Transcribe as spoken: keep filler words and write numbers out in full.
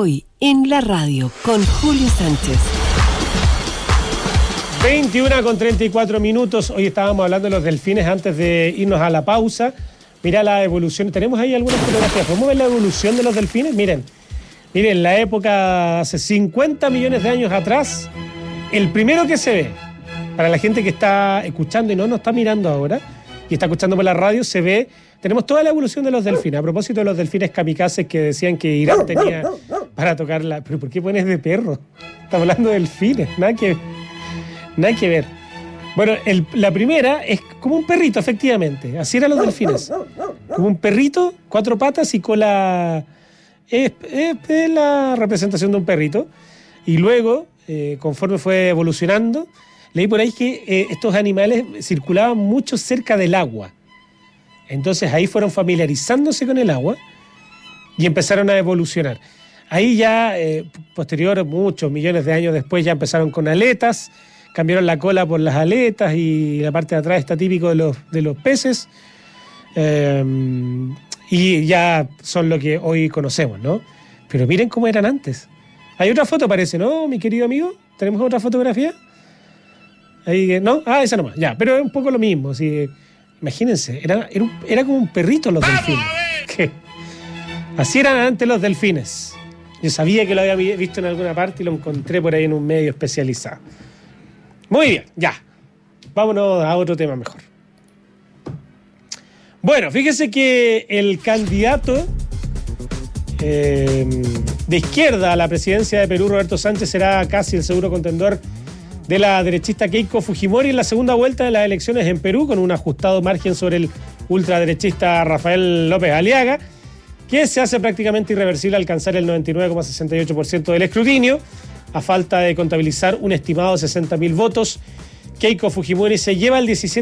Hoy en la radio con Julio Sánchez. veintiuna con treinta y cuatro minutos. Hoy estábamos hablando de los delfines antes de irnos a la pausa. Mira la evolución. Tenemos ahí algunas fotografías. ¿Podemos ver la evolución de los delfines? Miren, miren, la época hace cincuenta millones de años atrás, el primero que se ve, para la gente que está escuchando y no nos está mirando ahora, y está escuchando por la radio, se ve, tenemos toda la evolución de los delfines. A propósito de los delfines kamikazes que decían que Irán tenía para tocarla. ¿Pero por qué pones de perro? Estamos hablando de delfines, nada que, nada que ver. Bueno, el, la primera es como un perrito, efectivamente. Así eran los delfines. Como un perrito, cuatro patas y cola. Es, es, es la representación de un perrito. Y luego, eh, conforme fue evolucionando, leí por ahí que eh, estos animales circulaban mucho cerca del agua. Entonces ahí fueron familiarizándose con el agua y empezaron a evolucionar. Ahí ya, eh, posterior, muchos millones de años después, ya empezaron con aletas, cambiaron la cola por las aletas y la parte de atrás está típico de los, de los peces. Eh, y ya son lo que hoy conocemos, ¿no? Pero miren cómo eran antes. Hay otra foto, parece, ¿no, mi querido amigo? ¿Tenemos otra fotografía? Ahí, ¿no? Ah, esa nomás, ya. Pero es un poco lo mismo. Así, imagínense, era, era, un, era como un perrito los delfines. ¿Qué? Así eran antes los delfines. Yo sabía que lo había visto en alguna parte y lo encontré por ahí en un medio especializado. Muy bien, ya. Vámonos a otro tema mejor. Bueno, fíjese que el candidato eh, de izquierda a la presidencia de Perú, Roberto Sánchez, será casi el seguro contendor de la derechista Keiko Fujimori en la segunda vuelta de las elecciones en Perú, con un ajustado margen sobre el ultraderechista Rafael López Aliaga, que se hace prácticamente irreversible al alcanzar el noventa y nueve coma sesenta y ocho por ciento del escrutinio, a falta de contabilizar un estimado de sesenta mil votos. Keiko Fujimori se lleva el diecisiete